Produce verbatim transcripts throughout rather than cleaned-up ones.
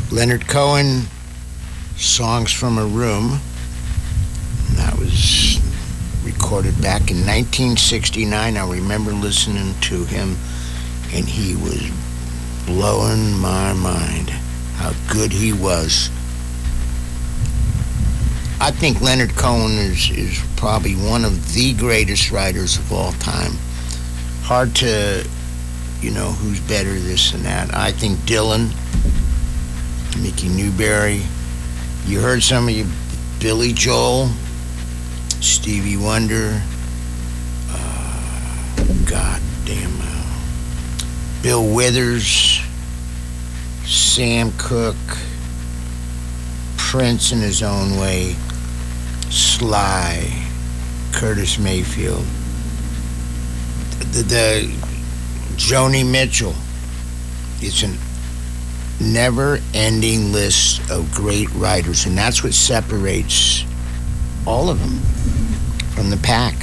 Leonard Cohen, Songs from a Room. That was recorded back in nineteen sixty-nine. I remember listening to him, and he was blowing my mind how good he was. I think Leonard Cohen is, is probably one of the greatest writers of all time. Hard to, you know, who's better, this and that. I think Dylan, Mickey Newberry. You heard some of you, Billy Joel, Stevie Wonder, uh, God damn, uh, Bill Withers, Sam Cooke, Prince in his own way, Sly, Curtis Mayfield, the, the Joni Mitchell. It's an never-ending list of great writers, and that's what separates all of them from the pack.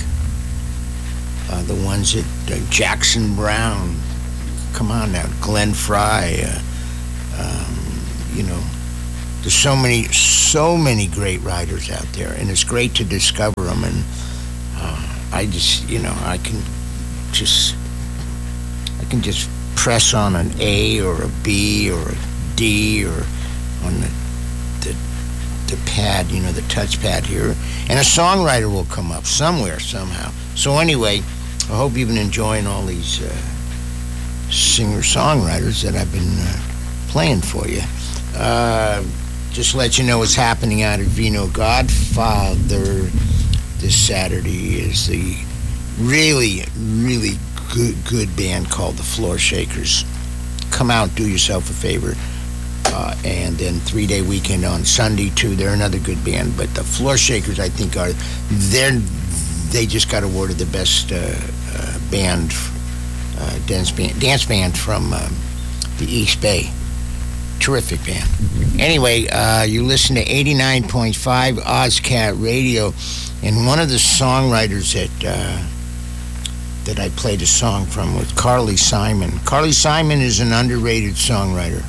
Uh, the ones that uh, Jackson Browne, come on now, Glenn Frey, uh, um, you know, there's so many, so many great writers out there, and it's great to discover them. And uh, I just, you know, I can just, I can just press on an A or a B or a D or on the, the the pad, you know, the touchpad here, and a songwriter will come up somewhere, somehow. So anyway, I hope you've been enjoying all these uh, singer-songwriters that I've been uh, playing for you. Uh, just to let you know what's happening out at Vino Godfather this Saturday is the really, really good, good band called the Floor Shakers. Come out, do yourself a favor. Uh, and then three-day weekend on Sunday, too. They're another good band. But the Floor Shakers, I think, are... They're, they just got awarded the best uh, uh, band, uh, dance band, dance band from um, the East Bay. Terrific band. Anyway, uh, you listen to eighty-nine point five Ozcat Radio, and one of the songwriters that uh, that I played a song from was Carly Simon. Carly Simon is an underrated songwriter.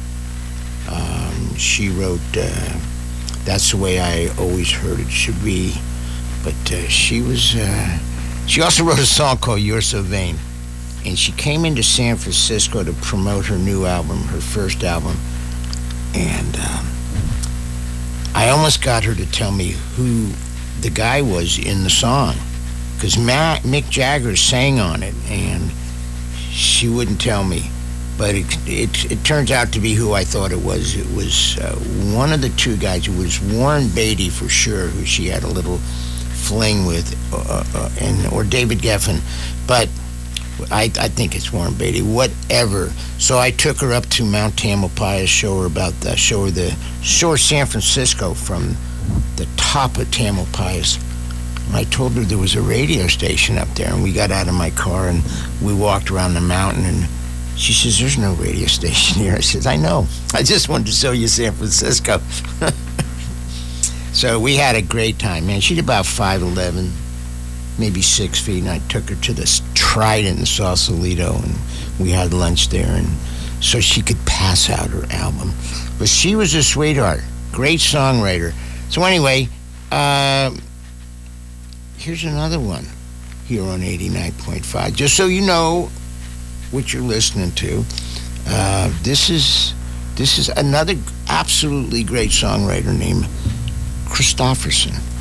Um, she wrote uh, That's the Way I Always Heard It Should Be, but uh, she was uh, she also wrote a song called You're So Vain, and she came into San Francisco to promote her new album, her first album. And um, I almost got her to tell me who the guy was in the song, because Mick Jagger sang on it, and she wouldn't tell me. But it, it it turns out to be who I thought it was. It was uh, one of the two guys. It was Warren Beatty for sure, who she had a little fling with, uh, uh, and or David Geffen. But I, I think it's Warren Beatty, whatever. So I took her up to Mount Tamalpais, show her about the, show her the, show her San Francisco from the top of Tamalpais. And I told her there was a radio station up there, and we got out of my car and we walked around the mountain, and she says, "There's no radio station here." I said, "I know. I just wanted to show you San Francisco." So we had a great time, man. She's about five eleven. Maybe six feet, and I took her to this Trident in Sausalito, and we had lunch there, and so she could pass out her album. But she was a sweetheart, great songwriter. So anyway, uh, here's another one here on eighty-nine point five. Just so you know what you're listening to, uh, this is this is another absolutely great songwriter named Christofferson.